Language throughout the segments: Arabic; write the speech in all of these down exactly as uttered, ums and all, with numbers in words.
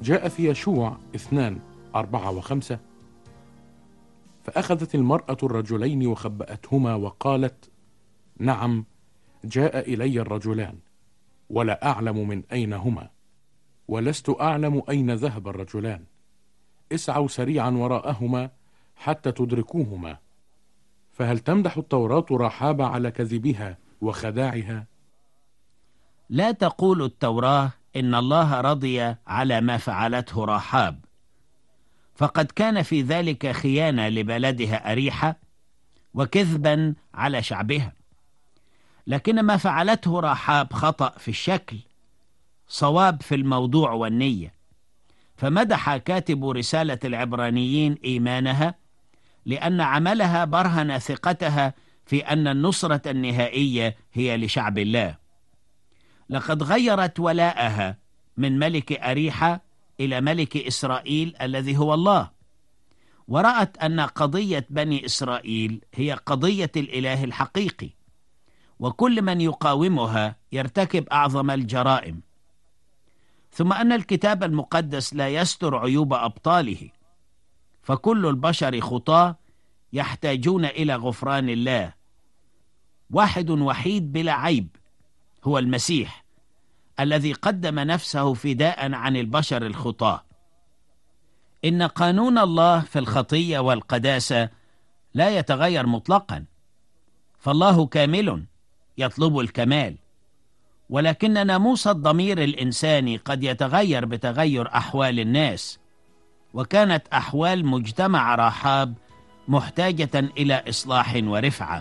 جاء في يشوع اثنان أربعة وخمسة: فأخذت المرأة الرجلين وخبأتهما وقالت: نعم، جاء إلي الرجلان، ولا أعلم من أين هما، ولست أعلم أين ذهب الرجلان، اسعوا سريعا وراءهما حتى تدركوهما. فهل تمدح التوراة رحاب على كذبها وخداعها؟ لا تقول التوراة إن الله رضي على ما فعلته رحاب، فقد كان في ذلك خيانة لبلدها أريحة وكذبا على شعبها. لكن ما فعلته رحاب خطأ في الشكل، صواب في الموضوع والنية. فمدح كاتب رسالة العبرانيين إيمانها، لأن عملها برهن ثقتها في أن النصرة النهائية هي لشعب الله. لقد غيرت ولاءها من ملك أريحة إلى ملك إسرائيل الذي هو الله، ورأت أن قضية بني إسرائيل هي قضية الإله الحقيقي، وكل من يقاومها يرتكب أعظم الجرائم. ثم أن الكتاب المقدس لا يستر عيوب أبطاله، فكل البشر خطاة يحتاجون إلى غفران الله. واحد وحيد بلا عيب هو المسيح، الذي قدم نفسه فداء عن البشر الخطاة. إن قانون الله في الخطية والقداسة لا يتغير مطلقا، فالله كامل يطلب الكمال، ولكن ناموس الضمير الإنساني قد يتغير بتغير أحوال الناس. وكانت أحوال مجتمع رحاب محتاجة إلى إصلاح ورفعة.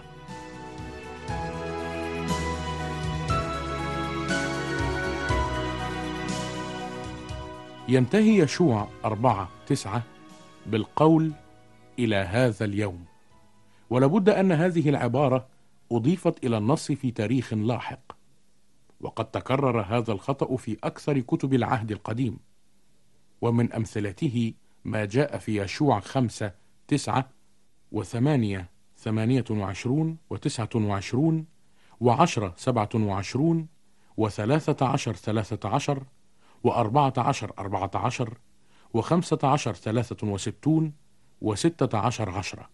ينتهي يشوع أربعة تسعة بالقول إلى هذا اليوم، ولابد أن هذه العبارة أضيفت إلى النص في تاريخ لاحق، وقد تكرر هذا الخطأ في أكثر كتب العهد القديم. ومن أمثلته ما جاء في يشوع خمسة تسعة وثمانية ثمانية وعشرون وتسعة وعشرون وعشرة سبعة وعشرون وثلاثة عشر ثلاثة عشر وأربعة عشر أربعة عشر وخمسة عشر ثلاثة وستون وستة عشر عشرة.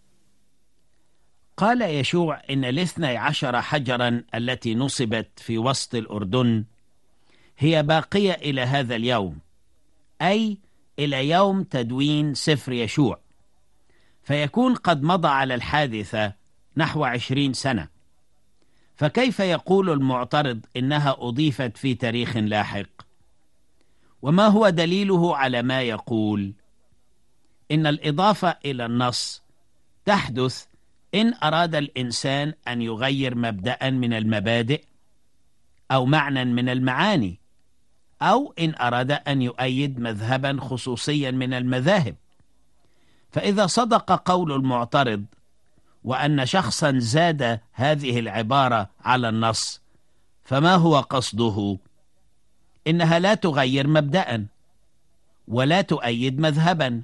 قال يشوع إن الاثني عشر حجرا التي نصبت في وسط الأردن هي باقية إلى هذا اليوم، أي إلى يوم تدوين سفر يشوع، فيكون قد مضى على الحادثة نحو عشرين سنة. فكيف يقول المعترض إنها أضيفت في تاريخ لاحق؟ وما هو دليله على ما يقول؟ إن الإضافة إلى النص تحدث إن أراد الإنسان أن يغير مبدأ من المبادئ أو معنى من المعاني، أو إن أراد أن يؤيد مذهبا خصوصيا من المذاهب. فإذا صدق قول المعترض وأن شخصا زاد هذه العبارة على النص، فما هو قصده؟ إنها لا تغير مبدأ ولا تؤيد مذهبا.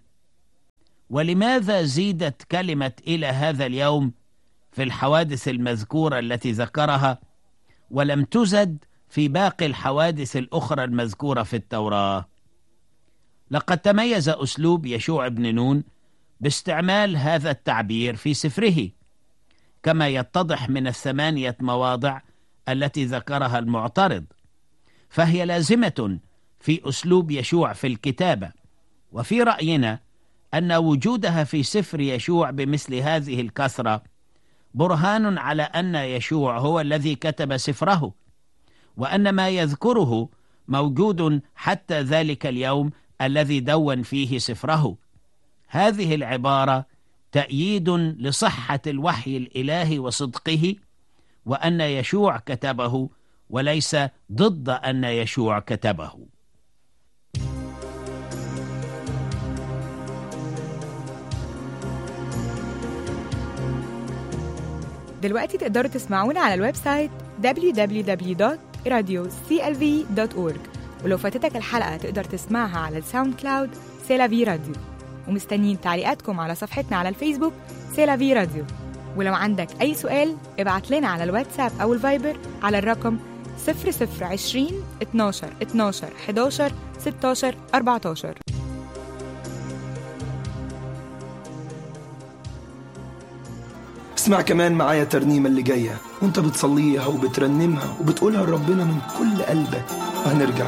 ولماذا زيدت كلمة إلى هذا اليوم في الحوادث المذكورة التي ذكرها، ولم تزد في باقي الحوادث الأخرى المذكورة في التوراة؟ لقد تميز أسلوب يشوع بن نون باستعمال هذا التعبير في سفره، كما يتضح من الثمانية مواضع التي ذكرها المعترض، فهي لازمة في أسلوب يشوع في الكتابة. وفي رأينا أن وجودها في سفر يشوع بمثل هذه الكثرة برهان على أن يشوع هو الذي كتب سفره، وأن ما يذكره موجود حتى ذلك اليوم الذي دون فيه سفره. هذه العبارة تأييد لصحة الوحي الإلهي وصدقه، وأن يشوع كتبه، وليس ضد أن يشوع كتبه. دلوقتي تقدروا تسمعونا على الويب سايت دبليو دبليو دبليو دوت راديو سي إل في دوت أورج، ولو فاتتك الحلقة تقدر تسمعها على الساوند كلاود سيلافي راديو. ومستنيين تعليقاتكم على صفحتنا على الفيسبوك سيلافي راديو. ولو عندك أي سؤال ابعت لنا على الواتساب أو الفايبر على الرقم صفر صفر عشرين اتناشر اتناشر حداشر ستاشر أربعتاشر. اسمع كمان معايا ترنيمة اللي جاية وانت بتصليها وبترنمها وبتقولها لربنا من كل قلبك، وهنرجع